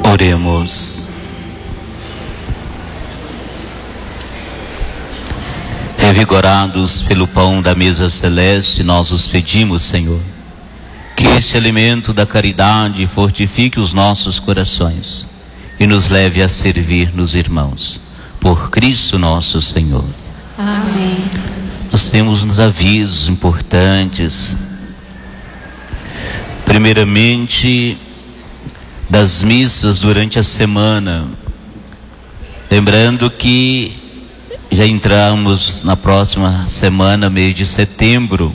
Oremos. Revigorados pelo pão da mesa celeste, nós os pedimos, Senhor, que esse alimento da caridade fortifique os nossos corações e nos leve a servir nos irmãos. Por Cristo nosso Senhor. Amém. Nós temos uns avisos importantes. Primeiramente, das missas durante a semana. Lembrando que já entramos na próxima semana, mês de setembro,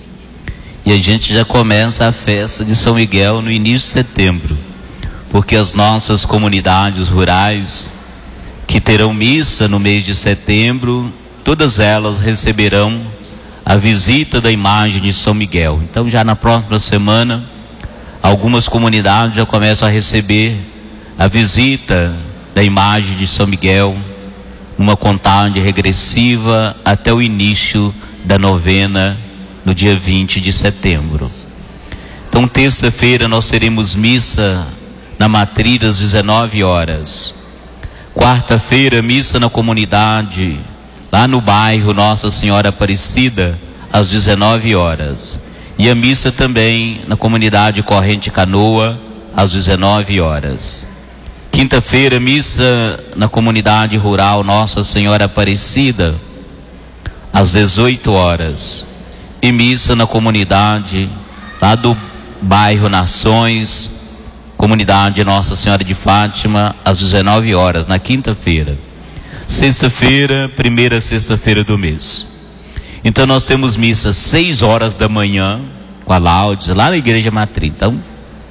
e a gente já começa a festa de São Miguel no início de setembro, porque as nossas comunidades rurais que terão missa no mês de setembro, todas elas receberão a visita da imagem de São Miguel. Então já na próxima semana, algumas comunidades já começam a receber a visita da imagem de São Miguel, numa contagem regressiva até o início da novena, no dia 20 de setembro. Então, terça-feira nós teremos missa na matriz às 19 horas. Quarta-feira, missa na comunidade, lá no bairro Nossa Senhora Aparecida, às 19 horas. E a missa também na comunidade Corrente Canoa, às 19 horas. Quinta-feira, missa na comunidade rural Nossa Senhora Aparecida, às 18 horas. E missa na comunidade lá do bairro Nações, comunidade Nossa Senhora de Fátima, às 19 horas, na quinta-feira. Sexta-feira, primeira sexta-feira do mês. Então nós temos missa às 6 horas da manhã, com a Laudes, lá na Igreja Matriz. Então,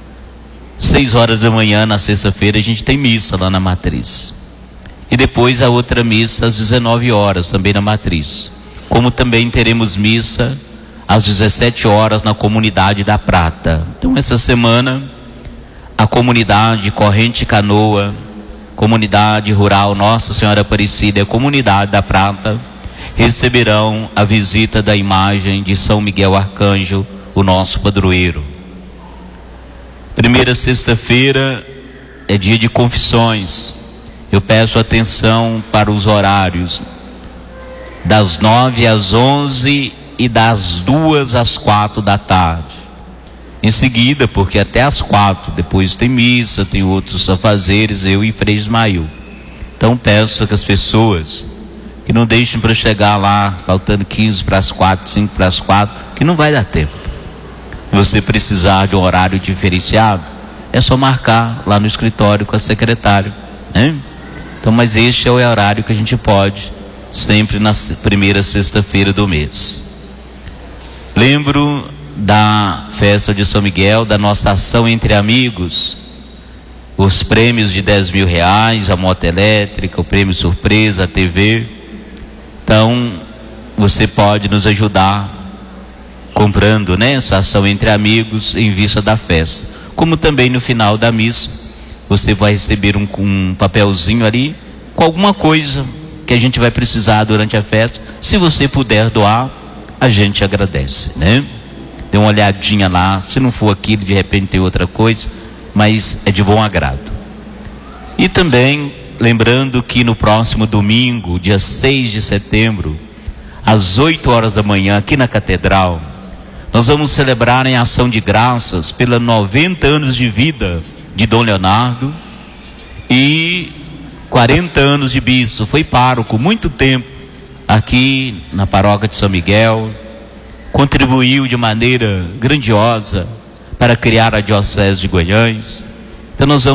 6 horas da manhã, na sexta-feira, a gente tem missa lá na Matriz. E depois a outra missa às 19 horas, também na Matriz. Como também teremos missa às 17 horas na comunidade da Prata. Então, essa semana, a comunidade Corrente Canoa, comunidade rural Nossa Senhora Aparecida e a comunidade da Prata receberão a visita da imagem de São Miguel Arcanjo, o nosso padroeiro. Primeira sexta-feira é dia de confissões. Eu peço atenção para os horários das 9 às 11 e das 2 às 4 da tarde. Em seguida, porque até às 4, depois tem missa, tem outros afazeres, eu e Frei Ismael. Então peço que as pessoas que não deixem para chegar lá faltando 15 para as 4, 5 para as 4, que não vai dar tempo. Se você precisar de um horário diferenciado, é só marcar lá no escritório com a secretária, né? Então, mas este é o horário que a gente pode, sempre na primeira sexta-feira do mês. Lembro da festa de São Miguel, da nossa ação entre amigos, os prêmios de 10 mil reais, a moto elétrica, o prêmio surpresa, a TV. Então, você pode nos ajudar comprando, né, essa ação entre amigos em vista da festa. Como também no final da missa, você vai receber um papelzinho ali com alguma coisa que a gente vai precisar durante a festa. Se você puder doar, a gente agradece, né? Dê uma olhadinha lá, se não for aquilo, de repente tem outra coisa, mas é de bom agrado. E também, lembrando que no próximo domingo, dia 6 de setembro, às 8 horas da manhã, aqui na Catedral, nós vamos celebrar em ação de graças pelos 90 anos de vida de Dom Leonardo e 40 anos de bispo. Foi pároco muito tempo aqui na paróquia de São Miguel, contribuiu de maneira grandiosa para criar a Diocese de Guanhães. Então nós vamos